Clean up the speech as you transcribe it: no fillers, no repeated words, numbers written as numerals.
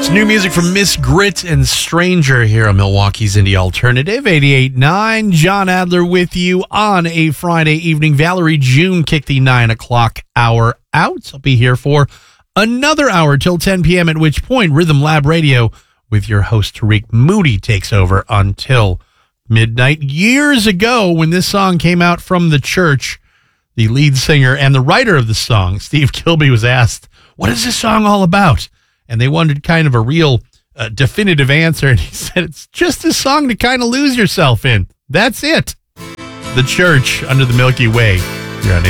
New music from Miss Grit and Stranger here on Milwaukee's Indie Alternative, 88.9. John Adler with you on a Friday evening. Valerie June kicked the 9 o'clock hour out. I'll be here for another hour till 10 p.m., at which point Rhythm Lab Radio with your host Tariq Moody takes over until midnight. Years ago, when this song came out from the church, the lead singer and the writer of the song, Steve Kilbey, was asked, "What is this song all about?" And they wanted kind of a real definitive answer. And he said, "It's just a song to kind of lose yourself in. That's it." The Church, Under the Milky Way. You're on